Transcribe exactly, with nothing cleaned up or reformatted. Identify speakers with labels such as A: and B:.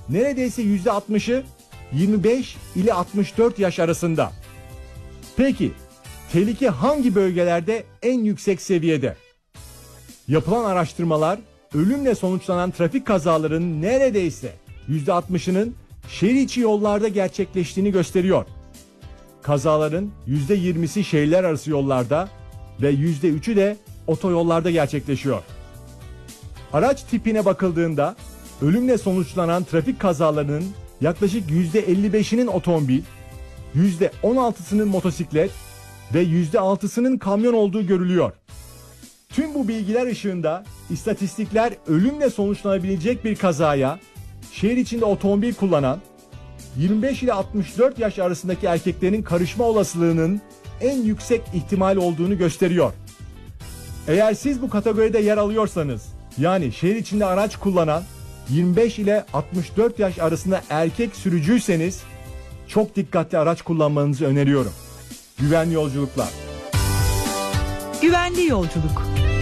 A: neredeyse yüzde altmışı yirmi beş ile altmış dört yaş arasında. Peki tehlike hangi bölgelerde en yüksek seviyede? Yapılan araştırmalar ölümle sonuçlanan trafik kazalarının neredeyse yüzde altmışının şehir içi yollarda gerçekleştiğini gösteriyor. Kazaların yüzde yirmisi şehirler arası yollarda ve yüzde üçü de otoyollarda gerçekleşiyor. Araç tipine bakıldığında ölümle sonuçlanan trafik kazalarının yaklaşık yüzde elli beşinin otomobil, yüzde on altısının motosiklet ve yüzde altısının kamyon olduğu görülüyor. Tüm bu bilgiler ışığında istatistikler ölümle sonuçlanabilecek bir kazaya şehir içinde otomobil kullanan yirmi beş ile altmış dört yaş arasındaki erkeklerin karışma olasılığının en yüksek ihtimal olduğunu gösteriyor. Eğer siz bu kategoride yer alıyorsanız, yani şehir içinde araç kullanan yirmi beş ile altmış dört yaş arasında erkek sürücüyseniz çok dikkatli araç kullanmanızı öneriyorum. Güvenli yolculuklar.
B: Güvenli yolculuk.